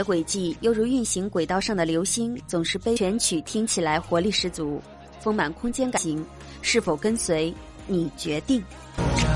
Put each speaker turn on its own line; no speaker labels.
轨迹犹如运行轨道上的流星，总是被全曲听起来活力十足，丰满空间感型，是否跟随你决定。